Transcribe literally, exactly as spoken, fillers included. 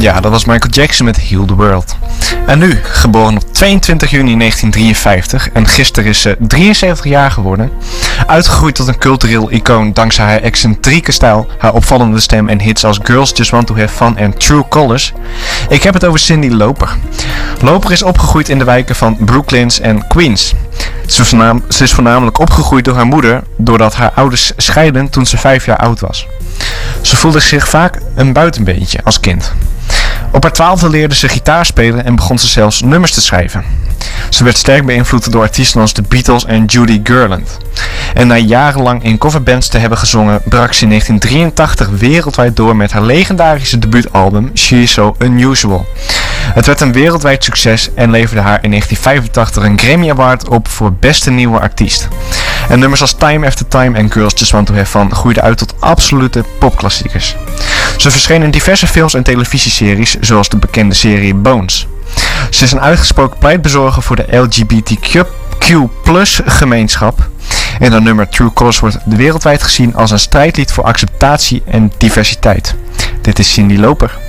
Ja, dat was Michael Jackson met Heal the World. En nu, geboren op tweeëntwintig juni negentien drieënvijftig en gisteren is ze drieënzeventig jaar geworden. Uitgegroeid tot een cultureel icoon dankzij haar excentrieke stijl, haar opvallende stem en hits als Girls Just Want To Have Fun en True Colors. Ik heb het over Cyndi Lauper. Lauper is opgegroeid in de wijken van Brooklyns en Queens. Ze is, voornam- ze is voornamelijk opgegroeid door haar moeder, doordat haar ouders scheidden toen ze vijf jaar oud was. Ze voelde zich vaak een buitenbeentje als kind. Op haar twaalfde leerde ze gitaar spelen en begon ze zelfs nummers te schrijven. Ze werd sterk beïnvloed door artiesten als de Beatles en Judy Garland. En na jarenlang in coverbands te hebben gezongen, brak ze in negentien drieëntachtig wereldwijd door met haar legendarische debuutalbum She's So Unusual. Het werd een wereldwijd succes en leverde haar in negentien vijfentachtig een Grammy Award op voor beste nieuwe artiest. En nummers als Time After Time en Girls Just Want To Have Fun groeiden uit tot absolute popklassiekers. Ze verscheen in diverse films en televisieseries, zoals de bekende serie Bones. Ze is een uitgesproken pleitbezorger voor de L G B T Q plus gemeenschap. En haar nummer True Colors wordt wereldwijd gezien als een strijdlied voor acceptatie en diversiteit. Dit is Cyndi Lauper.